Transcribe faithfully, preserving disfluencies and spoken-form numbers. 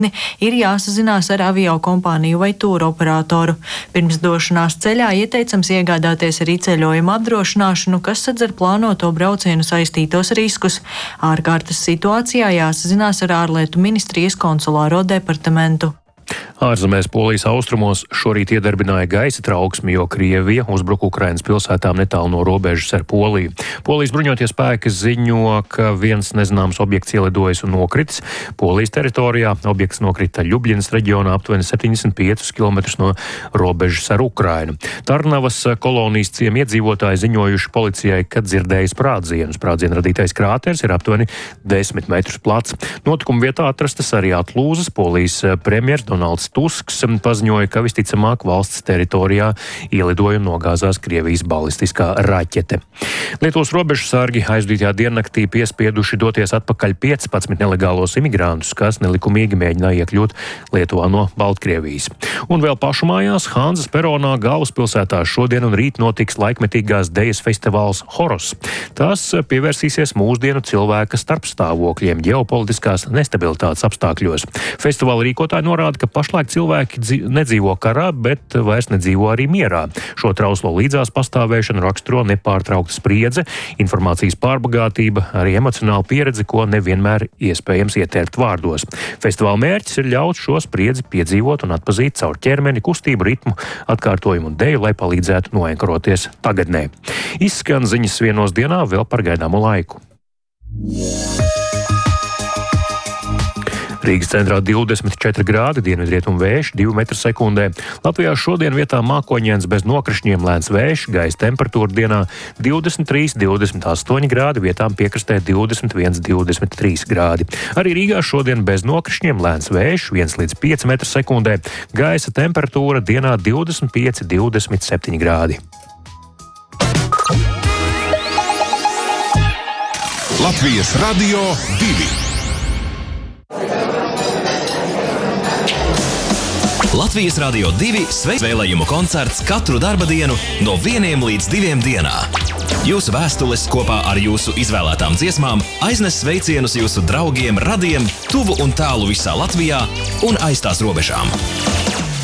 ir jāsazinās ar avio kompāniju vai tūru operatoru. Pirms došanās ceļā ieteicams iegādāties arī ceļojuma apdrošināšanu, kas sadz ar plānoto braucienu saistītos riskus. Ārkārtas situācijā jāsazinās ar ārlietu ministrijas konsulāro departamentu. Ārzemēs Polijas austrumos šorīt iedarbināja gaisa trauksmi, jo Krievija uzbruka Ukrainas pilsētām netālu no robežas ar Poliju. Polijas bruņotie spēki ziņo, ka viens nezināms objekts ielidojis un nokritis Polijas teritorijā. Objekts nokrita Ļubļinas reģionā aptuveni septiņdesmit piecus kilometrus no robežas ar Ukrainu. Tarnavas kolonijas ciemi iedzīvotāji ziņojuši policijai, ka dzirdēja sprādzienu. Sprādzienu radītais krāters ir aptuveni desmit metrus plats. Notikuma vietā atrastas arī atlūzas. Polijas premjers Donalds Tusks paziņoja, ka visticamāk valsts teritorijā ielidoja un nogāzās Krievijas balistiskā raķete. Lietuvas robežsargi aizvadītajā diennaktī piespieduši doties atpakaļ piecpadsmit nelegālos imigrantus, kas nelikumīgi mēģināja iekļūt Lietuvā no Baltkrievijas. Un vēl pašmājās Hanzas peronā galvaspilsētā šodien un rīt notiks laikmetīgās dejas festivāls Horos. Tas pievērsīsies mūsdienu cilvēka starpstāvokļiem ģeopolitiskās nestabilitātes apstākļos. Festivāla rīkotāji norāda, ka pašlaik cilvēki nedzīvo karā, bet vairs nedzīvo arī mierā. Šo trauslo līdzās pastāvēšanu raksturo nepārtraukta spriedze, informācijas pārbagātība, arī emocionāla pieredze, ko nevienmēr iespējams ietērpt vārdos. Festivāla mērķis ir ļaut šo spriedzi piedzīvot un atpazīt caur ķermeni, kustību, ritmu, atkārtojumu un deju, lai palīdzētu noenkaroties tagadnē. Izskan ziņas vienos dienā vēl par gaidāmo laiku. Rīgas centrā divdesmit četri grādi, dienvidrietumu vējš divi metri sekundē. Latvijā šodien vietā mākoņdienas bez nokrišņiem, lēns vējš, gaisa temperatūra dienā divdesmit trīs līdz divdesmit astoņi grādi, vietām piekrastē divdesmit viens līdz divdesmit trīs grādi. Arī Rīgā šodien bez nokrišņiem, lēns vējš, viens līdz pieci metri sekundē, gaisa temperatūra dienā divdesmit pieci līdz divdesmit septiņi grādi. Latvijas Radio divi. Latvijas Radio divi sveiks vēlējumu koncerts katru darba dienu no vieniem līdz diviem dienā. Jūsu vēstules kopā ar jūsu izvēlētām dziesmām aiznes sveicienus jūsu draugiem, radiem, tuvu un tālu visā Latvijā un aiz tās robežām.